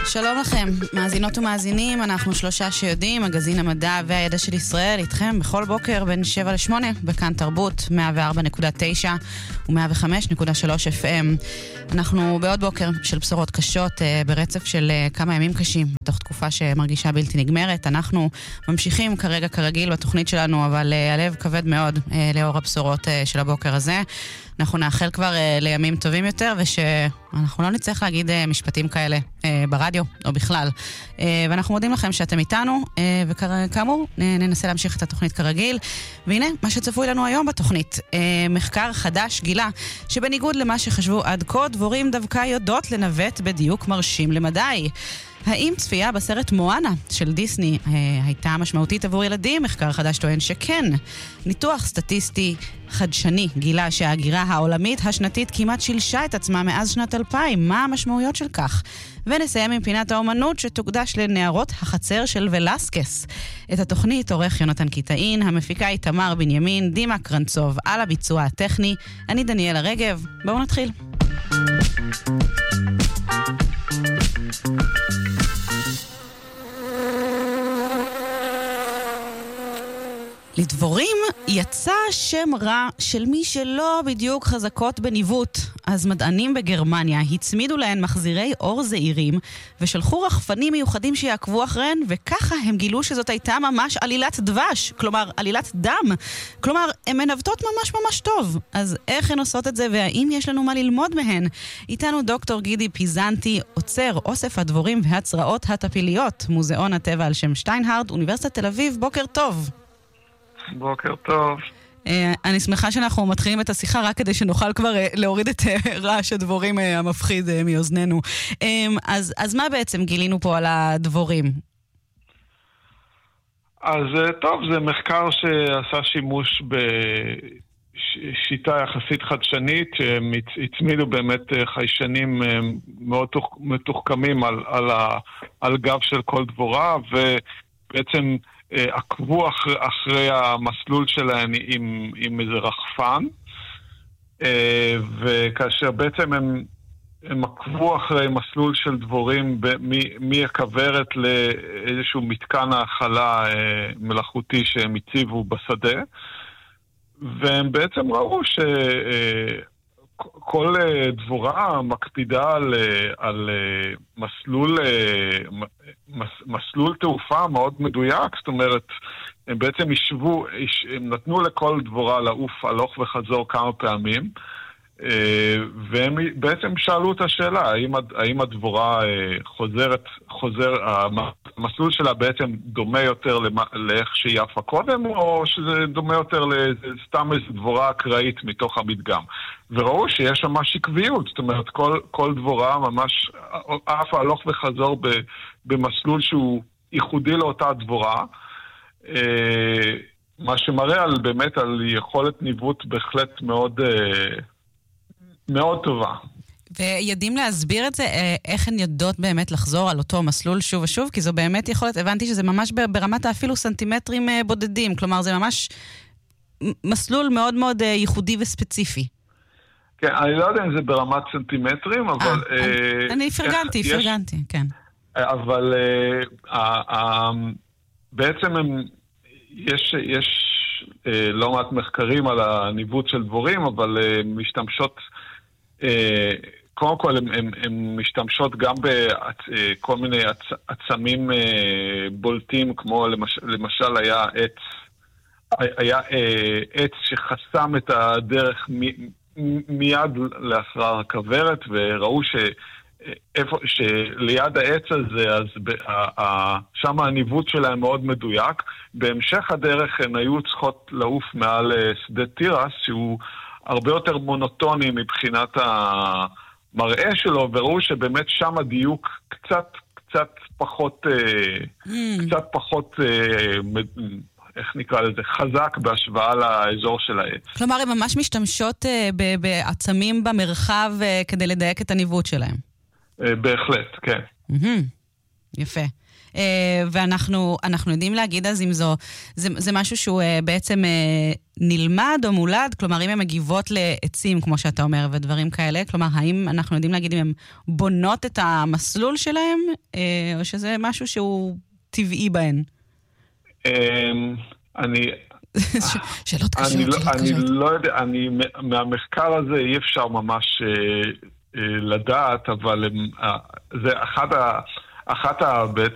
שלום לכם, מאזינות ומאזינים, אנחנו שלושה שיודעים, מגזין המדע והידע של ישראל, איתכם בכל בוקר בין 7 ל-8, בכאן תרבות, 104.9 ו-105.3 FM. אנחנו בעוד בוקר של בשורות קשות, ברצף של כמה ימים קשים, בתוך תקופה שמרגישה בלתי נגמרת. אנחנו ממשיכים כרגע כרגיל בתוכנית שלנו, אבל הלב כבד מאוד לאור הבשורות של הבוקר הזה. אנחנו נאחל כבר לימים טובים יותר, ושאנחנו לא נצטרך להגיד משפטים כאלה ברדיו או בכלל. ואנחנו מודים לכם שאתם איתנו, וכאמור ננסה להמשיך את התוכנית כרגיל. והנה מה שצפוי לנו היום בתוכנית. מחקר חדש גילה שבניגוד למה שחשבו עד כה, דבורים דווקא יודעות לנווט בדיוק מרשים למדי. האם צפייה בסרט מואנה של דיסני הייתה משמעותית עבור ילדים? מחקר חדש טוען שכן. ניתוח סטטיסטי חדשני גילה שההגירה העולמית השנתית כמעט שילשה את עצמה מאז שנת 2000. מה המשמעויות של כך? ונסיים עם פינת האומנות שתוקדש לנערות החצר של ולסקס. את התוכנית עורך יונתן קיטאין, המפיקה היא תמר בנימין, דימה קרנצוב, על הביצוע הטכני. אני דניאלה רגב. בואו נתחיל. לדבורים יצא שם רע של מי שלא בדיוק חזקות בניווט. אז מדענים בגרמניה הצמידו להן מחזירי אור זעירים ושלחו רחפנים מיוחדים שיעקבו אחריהן, וככה הם גילו שזאת הייתה ממש עלילת דבש, כלומר עלילת דם. כלומר, הן מנווטות ממש ממש טוב. אז איך הן עושות את זה והאם יש לנו מה ללמוד מהן? איתנו דוקטור גידי פיזנטי, עוצר אוסף הדבורים והצרעות הטפיליות, מוזיאון הטבע על שם שטיינהרד, אוניברסיטת תל אביב. בוקר טוב. בוקר טוב. אני שמחה שאנחנו מתחילים את השיחה רק כדי שנוכל כבר להוריד את רעש הדבורים המפחיד מאוזננו. אז מה בעצם גילינו פה על הדבורים? אז טוב, זה מחקר שעשה שימוש בשיטה יחסית חדשנית, הצמידו באמת חיישנים מאוד מתוחכמים על גב של כל דבורה, ובעצם עקבו אחרי המסלול שלהם עם איזה רחפן, וכאשר בעצם הם עקבו אחרי מסלול של דבורים מהכוורת לאיזשהו מתקן האכלה מלאכותי שהם הציבו בשדה, והם בעצם ראו כל דבורה מקפידה על מסלול תעופה מאוד מדויק. זאת אומרת, הם בעצם הם נתנו לכל דבורה לעוף הלוך וחזור כמה פעמים, והם בעצם שאלו את השאלה, האם הדבורה המסלול שלה בעצם דומה יותר לאיך שהיא יפה קודם, או שזה דומה יותר לסתם איזו דבורה אקראית מתוך המדגם. וראו שיש ממש עקביות, זאת אומרת, כל דבורה ממש עפה הלוך וחזור במסלול שהוא ייחודי לאותה דבורה, מה שמראה באמת על יכולת ניווט בהחלט מאוד מאוד טובה. ויודעים להסביר את זה, איך הן יודעות באמת לחזור על אותו מסלול שוב ושוב? כי זו באמת יכולת, הבנתי שזה ממש ברמת אפילו סנטימטרים בודדים, כלומר זה ממש מסלול מאוד מאוד ייחודי וספציפי. כן, אני לא יודע אם זה ברמת סנטימטרים, אבל... אני פרגנתי, כן. אבל בעצם יש לא מעט מחקרים על הניווט של דבורים, אבל משתמשות, קודם כל הן משתמשות גם בכל מיני עצמים בולטים, כמו למשל היה עץ שחסם את הדרך מיד לאחר הכוורת, וראו שליד העץ הזה, אז שם הניווט שלהם מאוד מדויק. בהמשך הדרך הן היו צריכות לעוף מעל שדה תירס, שהוא הרבה יותר מונוטוני מבחינת המראה שלו, וראו שבאמת שם הדיוק קצת פחות איך נקרא לזה, חזק בהשוואה לאזור של העץ. כלומר, הן ממש משתמשות בעצמים במרחב כדי לדייק את הניווט שלהם. בהחלט, כן. יפה. ואנחנו יודעים להגיד אז אם זה משהו שהוא בעצם נלמד או מולד, כלומר אם הן מגיבות לעצים, כמו שאתה אומר, ודברים כאלה, כלומר האם אנחנו יודעים להגיד אם הן בונות את המסלול שלהם, או שזה משהו שהוא טבעי בהן? שאלות קשות. אני לא יודע, מהמחקר הזה אי אפשר ממש לדעת, אבל זה אחת בעצם